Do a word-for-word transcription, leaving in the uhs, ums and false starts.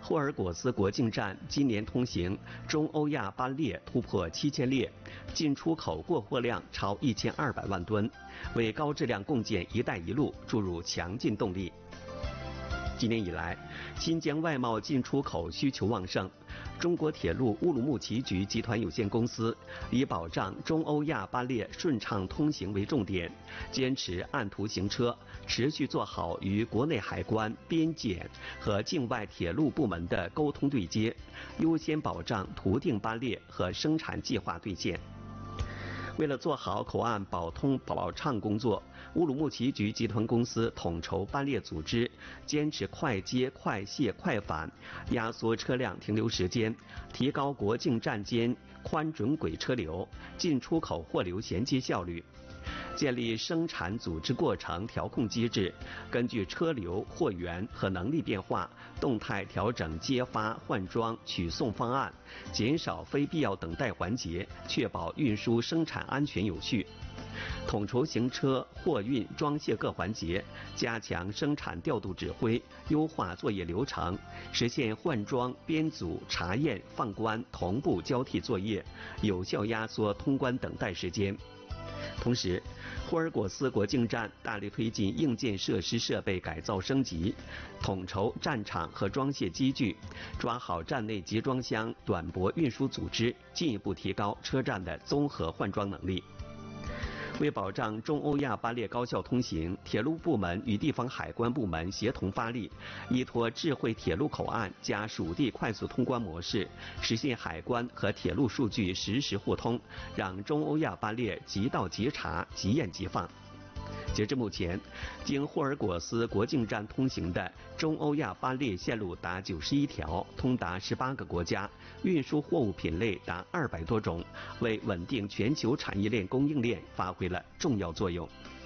霍尔果斯国境站今年通行中欧亚班列突破七千列，进出口过货量超一千二百万吨，为高质量共建“一带一路”注入强劲动力。今年以来，新疆外贸进出口需求旺盛。中国铁路乌鲁木齐局集团有限公司以保障中欧亚班列顺畅通行为重点，坚持按图行车，持续做好与国内海关、边检和境外铁路部门的沟通对接，优先保障图定班列和生产计划兑现。为了做好口岸保通保畅工作，乌鲁木齐局集团公司统筹班列组织，坚持快接、快卸、快返，压缩车辆停留时间，提高国境站间宽准轨车流、进出口货流衔接效率。建立生产组织过程调控机制，根据车流、货源和能力变化，动态调整接发、换装、取送方案，减少非必要等待环节，确保运输生产安全有序。统筹行车、货运、装卸各环节，加强生产调度指挥，优化作业流程，实现换装、编组、查验、放关同步交替作业，有效压缩通关等待时间。同时，霍尔果斯国境站大力推进硬件设施设备改造升级，统筹站场和装卸机具，抓好站内集装箱短驳运输组织，进一步提高车站的综合换装能力。为保障中欧亚班列高效通行，铁路部门与地方海关部门协同发力，依托智慧铁路口岸加属地快速通关模式，实现海关和铁路数据实时互通，让中欧亚班列即到即查、即验即放。截至目前，经霍尔果斯国境站通行的中欧亚班列线路达九十一条，通达十八个国家，运输货物品类达二百多种，为稳定全球产业链供应链发挥了重要作用。